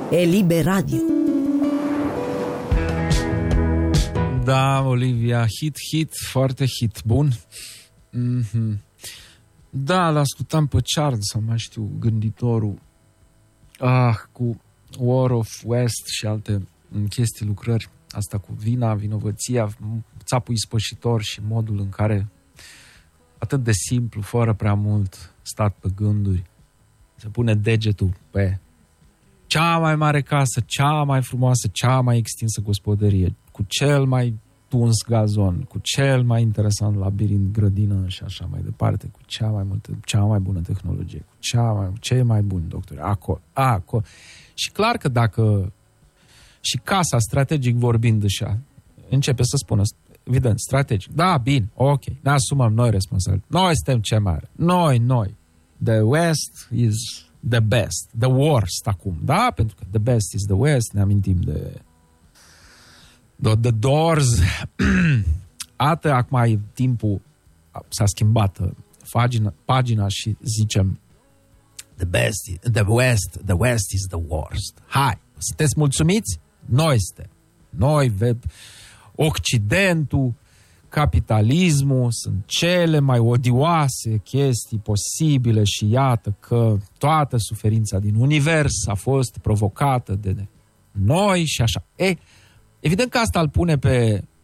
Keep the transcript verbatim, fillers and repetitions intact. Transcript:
Eliberadio. Da, Olivia, hit, hit, foarte hit, bun. Mm-hmm. Da, l-ascultam pe Charles, sau mai știu, gânditorul, ah, cu War of West și alte chestii, lucrări, asta cu vina, vinovăția, țapul ispășitor și modul în care, atât de simplu, fără prea mult stat pe gânduri, se pune degetul pe cea mai mare casă, cea mai frumoasă, cea mai extinsă gospodărie, cu cel mai tuns gazon, cu cel mai interesant labirint, grădină și așa mai departe, cu cea mai multă, cea mai bună tehnologie, cu cea mai, cei mai buni doctori, acolo, acolo. Și clar că dacă și casa, strategic vorbind așa, începe să spună, evident, strategic, da, bine, ok, ne asumăm noi responsabili, noi suntem ce mare, noi, noi, the West is the best, the worst acum, da? Pentru că the best is the West, ne amintim de The, the Doors. Ată, acum e timpul, s-a schimbat pagina, pagina și zicem the best, the West, the West is the worst. Hai, sunteți mulțumiți? Noi suntem. Noi, Occidentul, capitalismul sunt cele mai odioase chestii posibile și iată că toată suferința din univers a fost provocată de noi și așa. E, evident că asta îl pune pe